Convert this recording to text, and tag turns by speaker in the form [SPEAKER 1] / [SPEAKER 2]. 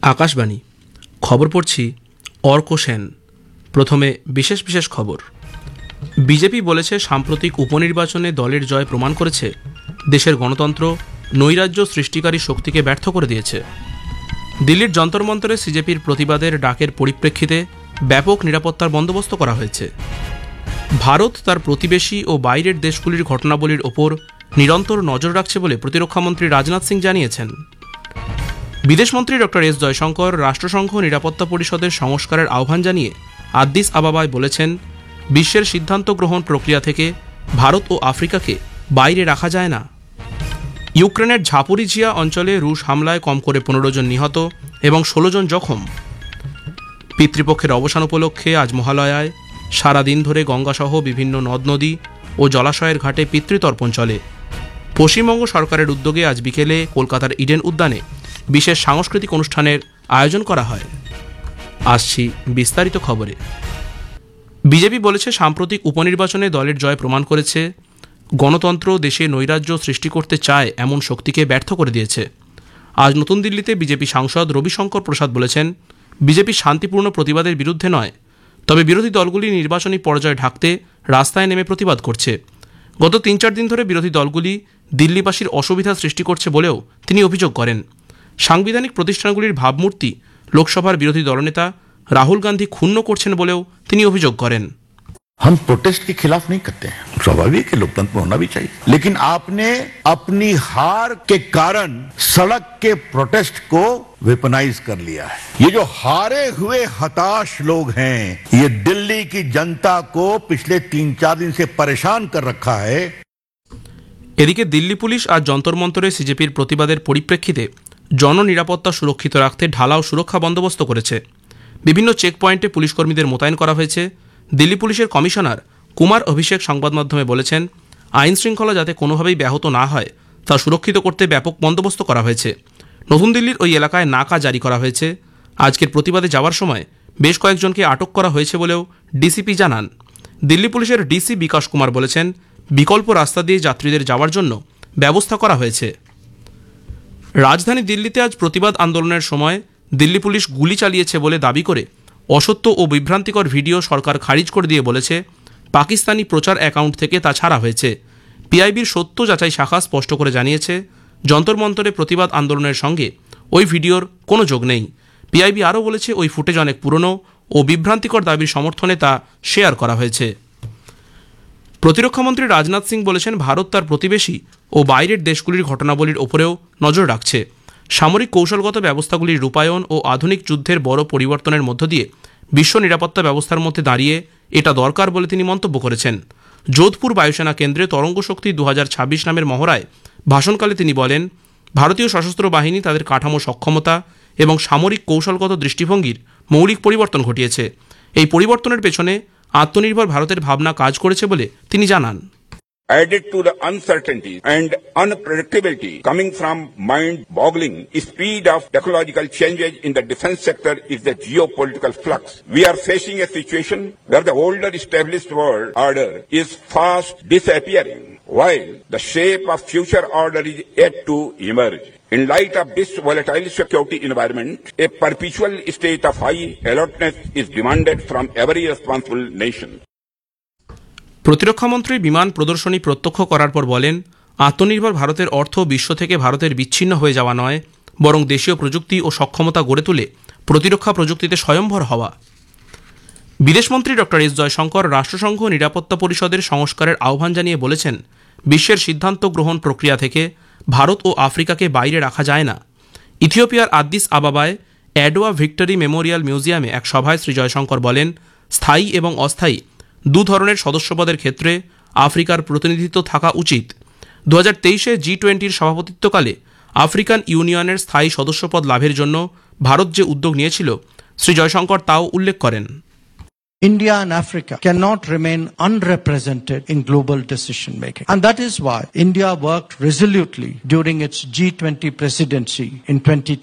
[SPEAKER 1] আকাশবাণী খবর পড়ছি অর্ক সেন। প্রথমে বিশেষ বিশেষ খবর। বিজেপি বলেছে সাম্প্রতিক উপনির্বাচনে দলের জয় প্রমাণ করেছে দেশের গণতন্ত্র নৈরাজ্য সৃষ্টিকারী শক্তিকে ব্যর্থ করে দিয়েছে। দিল্লির যন্তর মন্তরে সিজেপির প্রতিবাদের ডাকের পরিপ্রেক্ষিতে ব্যাপক নিরাপত্তার বন্দোবস্ত করা হয়েছে। ভারত তার প্রতিবেশী ও বাইরের দেশগুলির ঘটনাবলীর ওপর নিরন্তর নজর রাখছে বলে প্রতিরক্ষামন্ত্রী রাজনাথ সিং জানিয়েছেন। বিদেশমন্ত্রী ডক্টর এস জয়শঙ্কর রাষ্ট্রসংঘ নিরাপত্তা পরিষদের সংস্কারের আহ্বান জানিয়ে আদ্দিস আবাবায় বলেছেন, বিশ্বের সিদ্ধান্ত গ্রহণ প্রক্রিয়া থেকে ভারত ও আফ্রিকাকে বাইরে রাখা যায় না। ইউক্রেনের ঝাপোরিঝিয়া অঞ্চলে রুশ হামলায় কম করে 15 জন নিহত এবং 16 জন জখম। পিতৃপক্ষের অবসান উপলক্ষে আজ মহালয়ায় সারাদিন ধরে গঙ্গাসহ বিভিন্ন নদ নদী ও জলাশয়ের ঘাটে পিতৃতর্পণ চলে। পশ্চিমবঙ্গ সরকারের উদ্যোগে আজ বিকেলে কলকাতার ইডেন উদ্যানে বিশেষ সাংস্কৃতিক অনুষ্ঠানের আয়োজন করা হয়। আসছি বিস্তারিত খবরে। বিজেপি বলেছে সাম্প্রতিক উপনির্বাচনে দলের জয় প্রমাণ করেছে গণতন্ত্র দেশে নৈরাজ্য সৃষ্টি করতে চায় এমন শক্তিকে ব্যর্থ করে দিয়েছে। আজ নতুন দিল্লিতে বিজেপি সাংসদ রবিশঙ্কর প্রসাদ বলেছেন, বিজেপি শান্তিপূর্ণ প্রতিবাদের বিরুদ্ধে নয়, তবে বিরোধী দলগুলি নির্বাচনী পর্যায়ে ঢাকতে রাস্তায় নেমে প্রতিবাদ করছে। গত 3-4 দিন ধরে বিরোধী দলগুলি দিল্লিবাসীর অসুবিধা সৃষ্টি করছে বলেও তিনি অভিযোগ করেন। সাংবিধানিক প্রতিষ্ঠানগুলির ভাবমূর্তি লোকসভার বিরোধী দলনেতা রাহুল গান্ধী ক্ষুণ্ণ করছেন বলেও তিনি অভিযোগ করেন।
[SPEAKER 2] हम प्रोटेस्ट के खिलाफ नहीं करते हैं, स्वाभाविक है, लोकतंत्र में होना भी चाहिए, लेकिन आपने अपनी हार के कारण सड़क के प्रोटेस्ट को वेपनाइज कर लिया है। ये जो हारे हुए हताश लोग हैं, ये दिल्ली की जनता को पिछले 3-4 दिन से परेशान कर रखा है।
[SPEAKER 1] এদিকে দিল্লি পুলিশ আজ যন্তর মন্তরে সিজেপির প্রতিবাদের পরিপ্রেক্ষিতে জননিরাপত্তা সুরক্ষিত রাখতে ঢালাও সুরক্ষা বন্দোবস্ত করেছে। বিভিন্ন চেকপয়েন্টে পুলিশ কর্মীদের মোতায়েন করা হয়েছে। দিল্লি পুলিশের কমিশনার কুমার অভিষেক সংবাদ মাধ্যমে বলেছেন, আইন শৃঙ্খলা যাতে কোনোভাবেই ব্যাহত না হয় তা সুরক্ষিত করতে ব্যাপক বন্দোবস্ত করা হয়েছে। নতুন দিল্লির ওই এলাকায় নাকা জারি করা হয়েছে। আজকের প্রতিবাদে যাওয়ার সময় বেশ কয়েকজনকে আটক করা হয়েছে বলেও ডিসিপি জানান। দিল্লি পুলিশের ডিসি বিকাশ কুমার বলেছেন, বিকল্প রাস্তা দিয়ে যাত্রীদের যাওয়ার জন্য ব্যবস্থা করা হয়েছে। রাজধানী দিল্লিতে আজ প্রতিবাদ আন্দোলনের সময় দিল্লি পুলিশ গুলি চালিয়েছে বলে দাবি করে অসত্য ও বিভ্রান্তিকর ভিডিও সরকার খারিজ করে দিয়ে বলেছে, পাকিস্তানি প্রচার অ্যাকাউন্ট থেকে তা ছাড়া হয়েছে। পিআইবির সত্য যাচাই শাখা স্পষ্ট করে জানিয়েছে, যন্তর মন্তরে প্রতিবাদ আন্দোলনের সঙ্গে ওই ভিডিওর কোনো যোগ নেই। পিআইবি আরও বলেছে, ওই ফুটেজ অনেক পুরনো ও বিভ্রান্তিকর দাবির সমর্থনে তা শেয়ার করা হয়েছে। প্রতিরক্ষামন্ত্রী রাজনাথ সিং বলেছেন, ভারত তার প্রতিবেশী ও বাইরের দেশগুলির ঘটনাবলীর ওপরেও নজর রাখছে। সামরিক কৌশলগত ব্যবস্থাগুলির রূপায়ণ ও আধুনিক যুদ্ধের বড় পরিবর্তনের মধ্য দিয়ে বিশ্ব নিরাপত্তা ব্যবস্থার মধ্যে দাঁড়িয়ে এটা দরকার বলে তিনি মন্তব্য করেছেন। যোধপুর বায়ুসেনা কেন্দ্রে তরঙ্গ শক্তি 2026 নামের মহড়ায় ভাষণকালে তিনি বলেন, ভারতীয় সশস্ত্র বাহিনী তাদের কাঠামো সক্ষমতা এবং সামরিক কৌশলগত দৃষ্টিভঙ্গির মৌলিক পরিবর্তন ঘটিয়েছে। এই পরিবর্তনের পেছনে আত্মনির্ভর ভারতের ভাবনা কাজ করেছে বলে তিনি জানান।
[SPEAKER 3] Added to the uncertainty and unpredictability coming from mind-boggling speed of technological changes in the defense sector is the geopolitical flux. We are facing a situation where the older established world order is fast disappearing, while the shape of future order is yet to emerge. In light of this volatile security environment, a perpetual state of high alertness is demanded from every responsible nation.
[SPEAKER 1] প্রতিরক্ষামন্ত্রী বিমান প্রদর্শনী প্রত্যক্ষ করার পর বলেন, আত্মনির্ভর ভারতের অর্থ বিশ্ব থেকে ভারতের বিচ্ছিন্ন হয়ে যাওয়া নয়, বরং দেশীয় প্রযুক্তি ও সক্ষমতা গড়ে তুলে প্রতিরক্ষা প্রযুক্তিতে স্বয়ংভর হওয়া। বিদেশমন্ত্রী ডক্টর এস জয়শঙ্কর রাষ্ট্রসংঘ নিরাপত্তা পরিষদের সংস্কারের আহ্বান জানিয়ে বলেছেন, বিশ্বের সিদ্ধান্ত গ্রহণ প্রক্রিয়া থেকে ভারত ও আফ্রিকাকে বাইরে রাখা যায় না। ইথিওপিয়ার আদ্দিস আবাবায় অ্যাডোয়া ভিক্টরি মেমোরিয়াল মিউজিয়ামে এক সভায় শ্রী জয়শঙ্কর বলেন, স্থায়ী এবং অস্থায়ী দু ধরনের সদস্যপদের ক্ষেত্রে আফ্রিকার প্রতিনিধিত্ব থাকা উচিত। 2023-এ G20-র সভাপতিত্বকালে আফ্রিকান ইউনিয়নের স্থায়ী সদস্যপদ লাভের জন্য ভারত যে উদ্যোগ নিয়েছিল, শ্রী জয়শঙ্কর তাও উল্লেখ করেন।
[SPEAKER 4] India and Africa cannot remain unrepresented in global decision making. And that is why India worked resolutely during its G20 presidency in 2020